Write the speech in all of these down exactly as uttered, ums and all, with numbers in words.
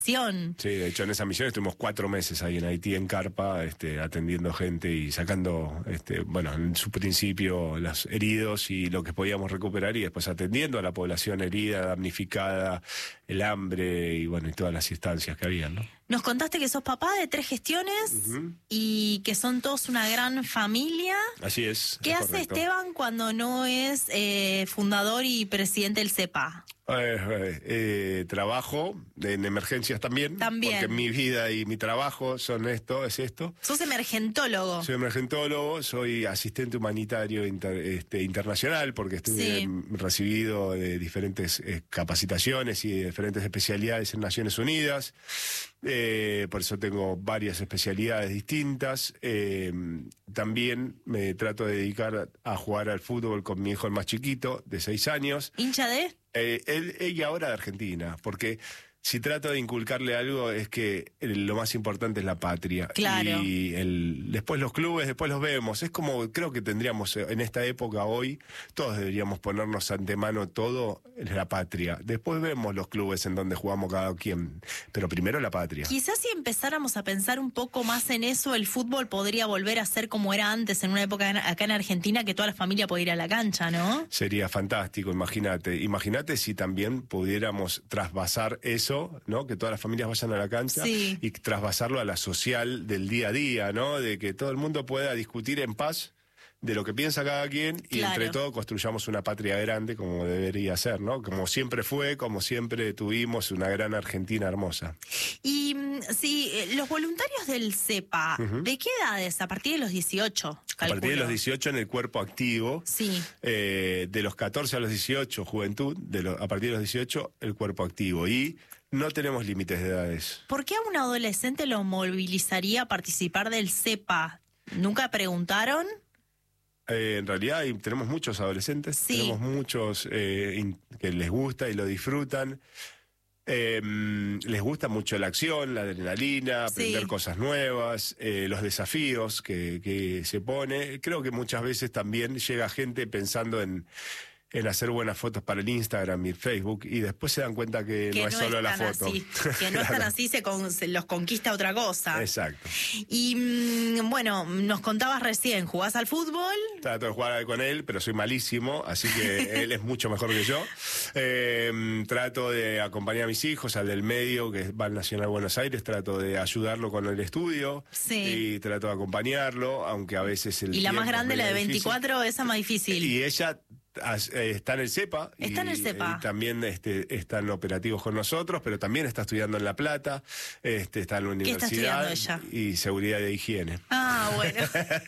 Sí, de hecho en esa misión estuvimos cuatro meses ahí en Haití en carpa, este, atendiendo gente y sacando, este, bueno, en su principio los heridos y lo que podíamos recuperar y después atendiendo a la población herida, damnificada, el hambre y bueno, y todas las instancias que había, ¿no? Nos contaste que sos papá de tres gestiones uh-huh. y que son todos una gran familia. Así es. ¿Qué es hace correcto. Esteban cuando no es eh, fundador y presidente del CEPA? Eh, eh, eh, trabajo en emergencias también, también, porque mi vida y mi trabajo son esto, es esto. Sos emergentólogo. Soy emergentólogo, soy asistente humanitario inter, este, internacional, porque estuve sí. recibido de diferentes eh, capacitaciones y de diferentes especialidades en Naciones Unidas. Eh, por eso tengo varias especialidades distintas. Eh, también me trato de dedicar a jugar al fútbol con mi hijo el más chiquito, de seis años. ¿Hincha de? Eh, él, ella ahora de Argentina, porque si trato de inculcarle algo es que el, lo más importante es la patria. Claro. Y el, después los clubes, después los vemos. Es como, creo que tendríamos en esta época hoy, todos deberíamos ponernos antemano todo en la patria. Después vemos los clubes en donde jugamos cada quien, pero primero la patria. Quizás si empezáramos a pensar un poco más en eso, el fútbol podría volver a ser como era antes, en una época acá en Argentina, que toda la familia puede ir a la cancha, ¿no? Sería fantástico, imagínate. Imagínate si también pudiéramos trasvasar eso, ¿no? Que todas las familias vayan a la cancha sí. y trasvasarlo a la social del día a día, ¿no? De que todo el mundo pueda discutir en paz de lo que piensa cada quien y claro. entre todos construyamos una patria grande como debería ser, ¿no? Como siempre fue, como siempre tuvimos una gran Argentina hermosa. Y sí, los voluntarios del CEPA, uh-huh. ¿de qué edades? A partir de los dieciocho, calculo. A partir de los dieciocho en el cuerpo activo. Sí. Eh, de los catorce a los dieciocho, juventud, de lo, a partir de los dieciocho, el cuerpo activo. Y no tenemos límites de edades. ¿Por qué a un adolescente lo movilizaría a participar del CEPA? ¿Nunca preguntaron? Eh, en realidad hay, tenemos muchos adolescentes, sí. tenemos muchos eh, in, que les gusta y lo disfrutan. Eh, les gusta mucho la acción, la adrenalina, aprender sí. cosas nuevas, eh, los desafíos que, que se pone. Creo que muchas veces también llega gente pensando en... en hacer buenas fotos para el Instagram y el Facebook, y después se dan cuenta que, que no es no solo es la foto. Así. Que no es tan así, se, con, se los conquista otra cosa. Exacto. Y mmm, bueno, nos contabas recién, ¿jugás al fútbol? Trato de jugar con él, pero soy malísimo, así que él es mucho mejor que yo. Eh, trato de acompañar a mis hijos, al del medio, que va al Nacional Buenos Aires, trato de ayudarlo con el estudio, sí. y trato de acompañarlo, aunque a veces el Y la más grande, la de difícil. veinticuatro, esa más difícil. Y ella... está en el CEPA, está y, en el CEPA. y también este, están operativos con nosotros, pero también está estudiando en La Plata, este, está en la universidad. ¿Qué está estudiando ella? Y seguridad de higiene. Ah, bueno.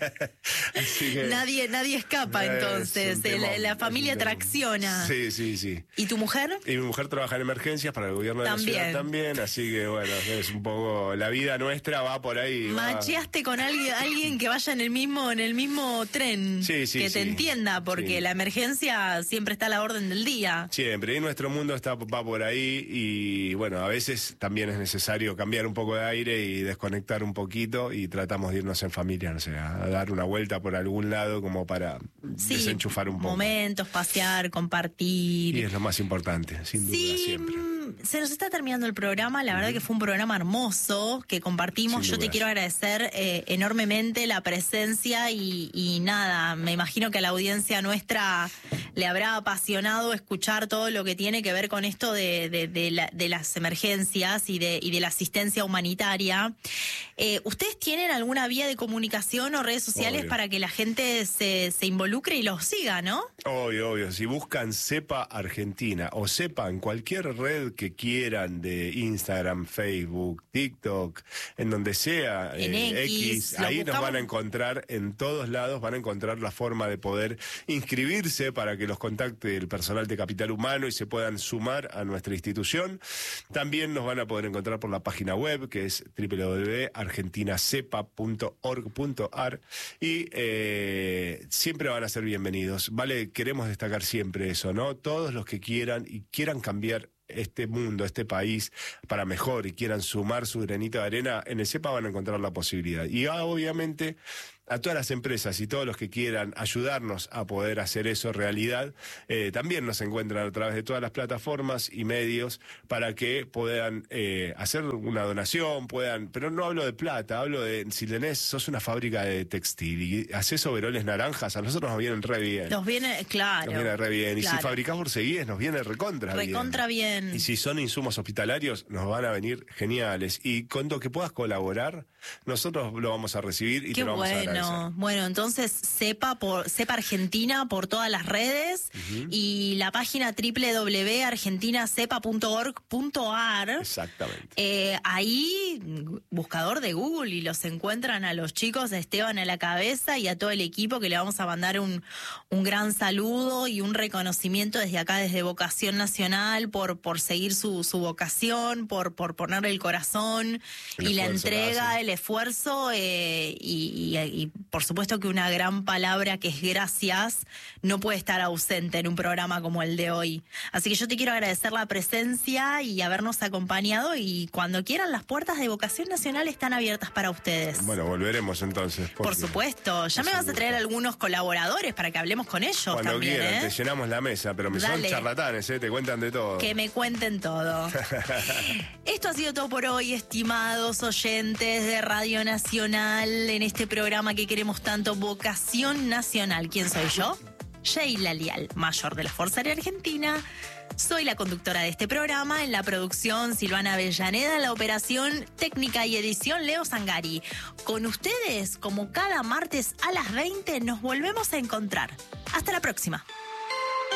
Así que, nadie, nadie escapa entonces, tema, la, la familia tracciona. Sí, sí, sí. ¿Y tu mujer? Y mi mujer trabaja en emergencias para el gobierno de también. la ciudad también, así que bueno, es un poco, la vida nuestra va por ahí. Macheaste va... con alguien, alguien que vaya en el mismo, en el mismo tren, sí, sí, que sí. te entienda, porque sí. la emergencia siempre está a la orden del día. Siempre, y nuestro mundo está, va por ahí, y bueno, a veces también es necesario cambiar un poco de aire y desconectar un poquito, y tratamos de irnos en familia, no sé, a dar una vuelta por algún lado como para sí, desenchufar un poco. Momentos, pasear, compartir. Y es lo más importante, sin sí, duda, siempre. Se nos está terminando el programa, la verdad uh-huh. que fue un programa hermoso que compartimos. Yo te quiero agradecer eh, enormemente la presencia y, y nada, me imagino que a la audiencia nuestra le habrá apasionado escuchar todo lo que tiene que ver con esto de, de, de, la, de las emergencias y de, y de la asistencia humanitaria. Eh, ¿Ustedes tienen alguna vía de comunicación o redes sociales obvio. Para que la gente se, se involucre y los siga, no? Obvio, obvio. Si buscan CEPA Argentina o CEPA en cualquier red que quieran de Instagram, Facebook, TikTok, en donde sea, en eh, X, X ahí buscamos. Nos van a encontrar en todos lados, van a encontrar la forma de poder inscribirse para que los contacte el personal de Capital Humano y se puedan sumar a nuestra institución. También nos van a poder encontrar por la página web, que es doble u doble u doble u punto argentina cepa punto org punto ar, y eh, siempre van a ser bienvenidos. Vale, queremos destacar siempre eso, ¿no? Todos los que quieran y quieran cambiar este mundo, este país para mejor y quieran sumar su granito de arena, en el CEPA van a encontrar la posibilidad. Y ah, obviamente a todas las empresas y todos los que quieran ayudarnos a poder hacer eso realidad, eh, también nos encuentran a través de todas las plataformas y medios para que puedan eh, hacer una donación, puedan, pero no hablo de plata, hablo de, si tenés, sos una fábrica de textil y haces overoles naranjas, a nosotros nos vienen re bien. Nos viene, claro. Nos viene re bien. Claro. Y si fabricás borceguíes, nos viene recontra bien. Recontra bien. Y si son insumos hospitalarios, nos van a venir geniales. Y con lo que puedas colaborar, nosotros lo vamos a recibir y Qué te lo vamos bueno. a agradecer. Bueno, entonces sepa por sepa Argentina por todas las redes uh-huh. y la página doble u doble u doble u punto argentina sepa punto org punto a r. Exactamente. Eh, ahí, buscador de Google, y los encuentran a los chicos de Esteban a la cabeza y a todo el equipo, que le vamos a mandar un, un gran saludo y un reconocimiento desde acá, desde Vocación Nacional, por, por seguir su, su vocación, por, por ponerle el corazón el y la entrega, el esfuerzo eh, y, y, y por supuesto que una gran palabra que es gracias no puede estar ausente en un programa como el de hoy. Así que yo te quiero agradecer la presencia y habernos acompañado, y cuando quieran las puertas de Vocación Nacional están abiertas para ustedes. Bueno, volveremos entonces. Por supuesto. Ya me vas a traer algunos colaboradores para que hablemos con ellos. Cuando también, quieran, ¿eh? te llenamos la mesa, pero me Dale. son charlatanes, ¿eh? Te cuentan de todo. Que me cuenten todo. Esto ha sido todo por hoy, estimados oyentes de Radio Nacional, en este programa que queremos tanto, Vocación Nacional. ¿Quién soy yo? Sheila Lial, mayor de la Fuerza Aérea Argentina. Soy la conductora de este programa. En la producción, Silvana Avellaneda. En la operación técnica y edición, Leo Zangari. Con ustedes, como cada martes a las veinte, nos volvemos a encontrar. Hasta la próxima.